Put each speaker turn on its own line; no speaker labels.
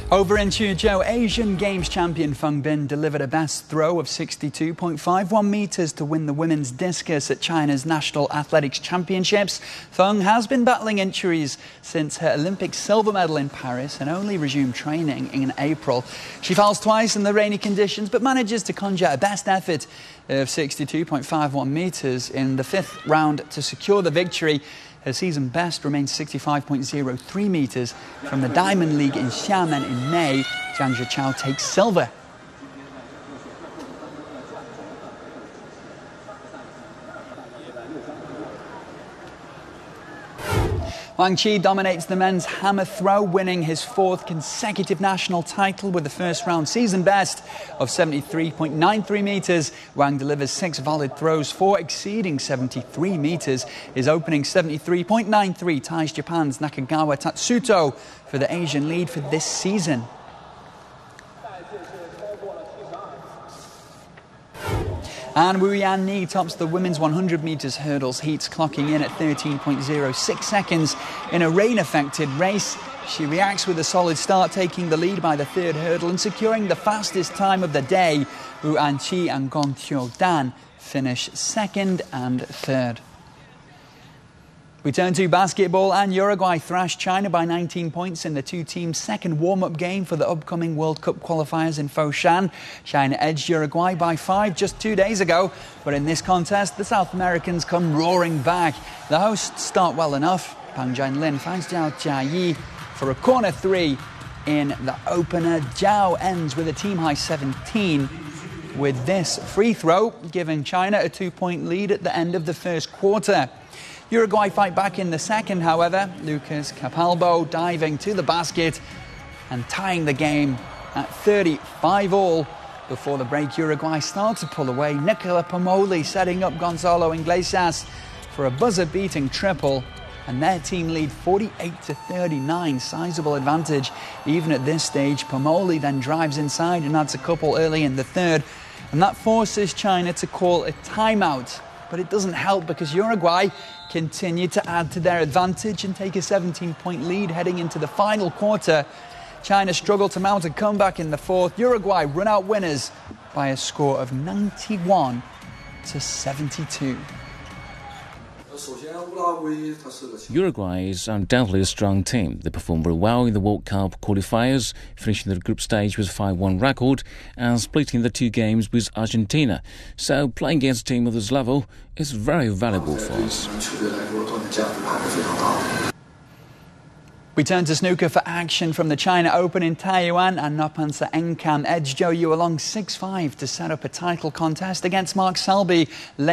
Over in Suzhou, Asian Games champion Feng Bin delivered a best throw of 62.51 metres to win the women's discus at China's National Athletics Championships. Feng has been battling injuries since her Olympic silver medal in Paris and only resumed training in April. She falls twice in the rainy conditions but manages to conjure a best effort of 62.51 metres in the fifth round to secure the victory. Her season best remains 65.03 metres from the Diamond League in Xiamen in May. Zhang Zhiqiao takes silver. Wang Qi dominates the men's hammer throw, winning his fourth consecutive national title with the first round season best of 73.93 metres. Wang delivers 6 volleyed throws, 4 exceeding 73 metres. His opening 73.93 ties Japan's Nakagawa Tatsuto for the Asian lead for this season. And Wu Yanni tops the women's 100 metres hurdles heats, clocking in at 13.06 seconds in a rain-affected race. She reacts with a solid start, taking the lead by the third hurdle and securing the fastest time of the day. Wu Anqi and Gong Qiudan finish second and third. We turn to basketball, and Uruguay thrashed China by 19 points in the two teams' second warm-up game for the upcoming World Cup qualifiers in Foshan. China edged Uruguay by 5 just 2 days ago, but in this contest, the South Americans come roaring back. The hosts start well enough. Pang Jianlin finds Zhao Jiayi for a corner three in the opener. Zhao ends with a team-high 17 with this free throw, giving China a 2-point lead at the end of the first quarter. Uruguay fight back in the second, however. Lucas Capalbo diving to the basket and tying the game at 35-all. Before the break, Uruguay start to pull away. Nicola Pomoli setting up Gonzalo Iglesias for a buzzer-beating triple, and their team lead 48-39, sizable advantage. Even at this stage, Pomoli then drives inside and adds a couple early in the third, and that forces China to call a timeout. But it doesn't help because Uruguay continue to add to their advantage and take a 17-point lead heading into the final quarter. China struggle to mount a comeback in the fourth. Uruguay run out winners by a score of 91-72.
Uruguay is undoubtedly a strong team. They performed very well in the World Cup qualifiers, finishing the group stage with a 5-1 record and splitting the 2 games with Argentina. So playing against a team of this level is very valuable for us.
We turn to snooker for action from the China Open in Taiyuan, and Nopansa Encam edged Zhou Yu along 6-5 to set up a title contest against Mark Selby.